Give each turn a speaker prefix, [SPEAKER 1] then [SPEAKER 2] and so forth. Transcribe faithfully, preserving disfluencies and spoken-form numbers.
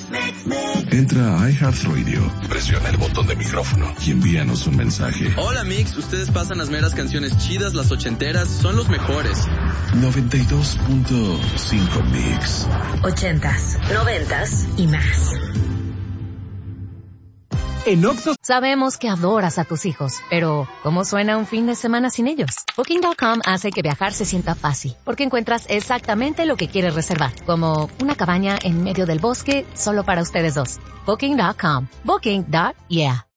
[SPEAKER 1] Entra a iHeartRadio, presiona el botón de micrófono y envíanos un mensaje.
[SPEAKER 2] Hola Mix, ustedes pasan las meras canciones chidas, las ochenteras, son los mejores.
[SPEAKER 1] noventa y dos punto cinco Mix.
[SPEAKER 3] Ochentas, noventas y más.
[SPEAKER 4] En Oxxo
[SPEAKER 5] sabemos que adoras a tus hijos, pero ¿cómo suena un fin de semana sin ellos? Booking punto com hace que viajar se sienta fácil, porque encuentras exactamente lo que quieres reservar, como una cabaña en medio del bosque solo para ustedes dos. Booking punto com. Booking. Yeah.